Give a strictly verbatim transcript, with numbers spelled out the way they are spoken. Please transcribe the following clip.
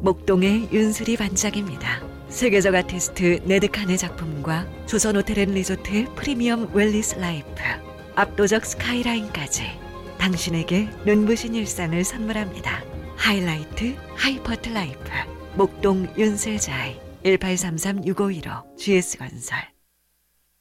목동의 윤슬이 반짝입니다. 세계적 아티스트 네드칸의 작품과 조선호텔앤리조트의 프리미엄 웰니스 라이프, 압도적 스카이라인까지 당신에게 눈부신 일상을 선물합니다. 하이라이트 하이퍼트 라이프 목동 윤슬자이 일팔삼삼 육오일오 지에스건설.